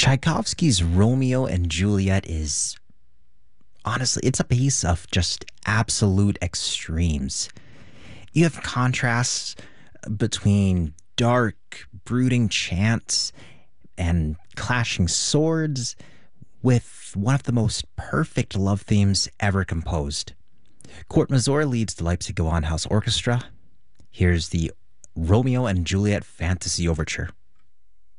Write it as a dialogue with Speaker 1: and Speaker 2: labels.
Speaker 1: Tchaikovsky's Romeo and Juliet is honestly, it's a piece of just absolute extremes. You have contrasts between dark, brooding chants and clashing swords with one of the most perfect love themes ever composed. Kurt Masur leads the Leipzig Gewandhaus Orchestra. Here's the Romeo and Juliet Fantasy Overture.